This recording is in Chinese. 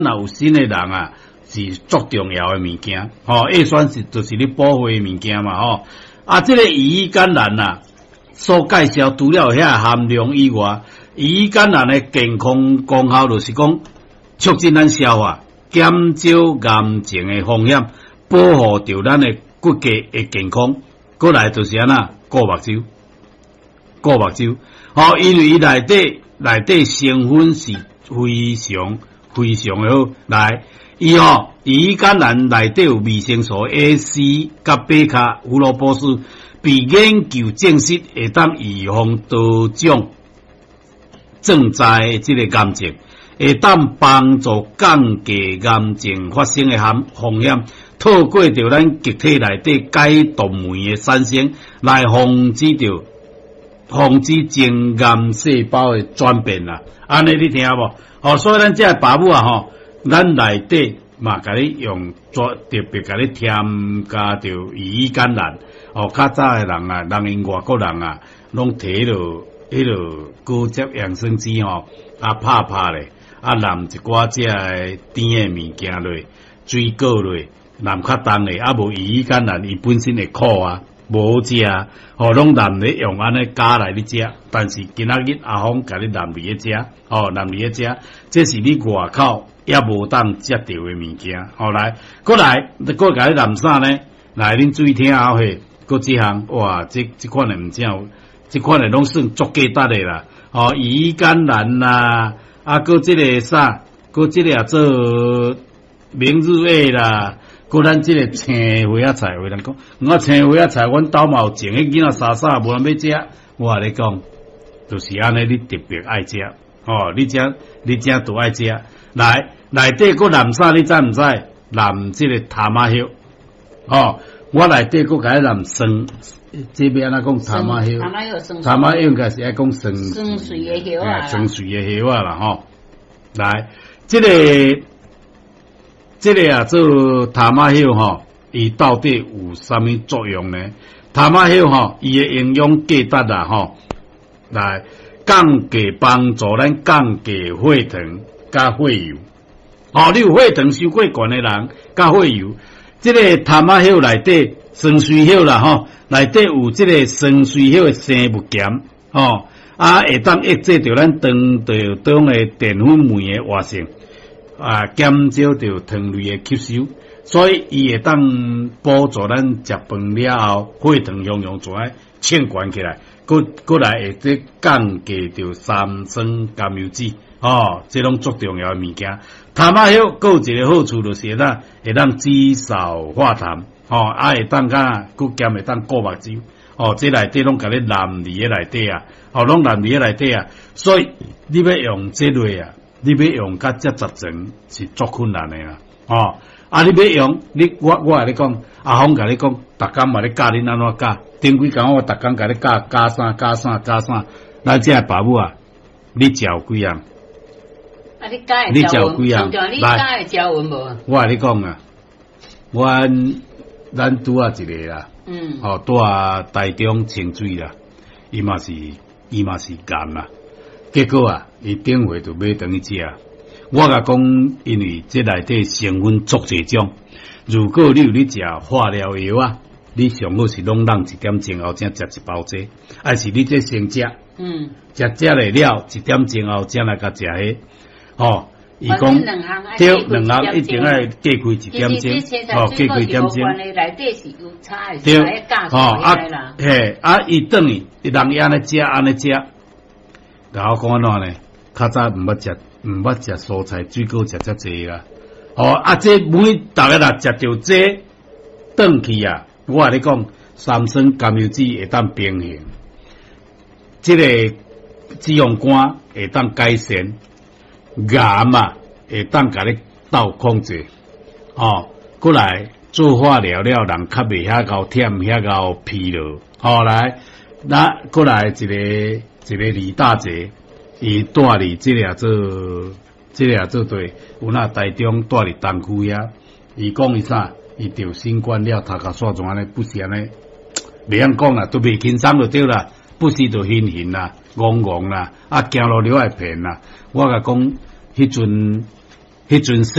那有新的人啊，是足重要的物件。叶酸是就是你保护的物件嘛。这个乙肝蓝啊，所介绍除了遐含量以外，乙肝蓝的健康功效就是讲，促进咱消化，减少癌症的风险，保护着咱的骨骼的健康。过来就是安那顾目睭，因为伊内底成分是非常好。来，乙肝蓝内底有维生素 A、C 甲贝卡胡萝卜素，被研究证实会当预防多种正在这个癌症，会当帮助降低癌症发生的风险。透过着咱机体内底解毒酶的产生，来防止精癌细胞的转变啦。安尼你听无？所以咱这爸母啊，咱内底嘛，甲你用特别甲你添加着乙肝蓝。较早的人啊，因外国人啊，拢摕迄落高级养生机拍咧，淋一寡只甜的物件落，水果落。淋较重诶，无乙肝蓝伊本身会苦啊，无好食啊，拢淋咧用安尼加来咧食。但是今仔日阿峰甲你淋嚟咧食，淋嚟咧食，这是你外口也无当食到诶物件。来，过甲你淋啥呢？来，恁注意听后嘿，搁即项哇，这款诶毋正，这款诶拢算足价值诶啦。乙肝蓝啦，搁即个啥，搁即个做明日A啦。果咱这个青花仔菜，有人讲，我青花仔菜，阮兜嘛有种，迄囡仔傻无人要食。我甲你讲，就是安尼，你特别爱食，你正都爱食。来，内底搁淋啥？你知毋知？淋这个塔马叶。我内底搁甲伊淋酸，这边安怎讲塔马叶？塔马叶应该是爱讲酸水的叶啊，酸水的叶啊啦，来，这个啊，做塔马叶伊到底有啥物作用呢？塔马叶伊的营养价值啊来帮助咱降低血糖甲血油。你有血糖收过悬的人甲血油，这个塔马叶内底酸水叶啦内底有这个酸水叶的生物碱会当抑制着咱肠道中的淀粉酶的活性。减少着糖类的吸收，所以伊会当帮助咱食饭了后血糖用做清悬起来，过来会得降低着三酸甘油酯，这拢足重要的物件。塔马叶还有一个好处就是会当止嗽化痰，会当佮兼会当顾目睭，这内底拢甲你淋伫个内底啊，拢淋伫个内底啊，所以你要用这类啊。你要用甲这10层是足困难的啦，你要用我甲你讲，阿峰甲你讲，逐工嘛咧教恁安怎教，顶几工我逐工甲你教啥，咱这个爸母啊，你教几样？你教几样？来，我甲你讲啊，咱拄啊一个啦，拄啊台中清水啦，伊嘛是癌啦。结果啊，伊顶回就买等去食。我甲讲，因为这内底成分足侪种，如果你有咧食化疗药啊，你上好是拢让1点钟后才食一包这，还是你这先食，食来了1点钟后才来甲食迄，伊讲对两项一定要隔开1点钟，隔开1点钟，对，伊等于人伊安尼食。然后讲安怎呢？较早毋捌食蔬菜水果食遮济啦。这逐个啦食着这转去啊，我甲你讲，三酸甘油酯会当平衡，这个脂肪肝会当改善，癌啊会当甲你斗控制。过来做化疗了，人较袂遐高忝，遐高疲劳。来，那过来一个李大姐，伊住伫这俩做对，有那台中住伫东区遐，伊讲伊啥？伊着新冠了，头壳煞怎安尼？不是安尼，袂晓讲啦，都袂轻松就对啦，不是就晕啦、戆啦，行路了会偏啦。我甲讲，迄阵迄阵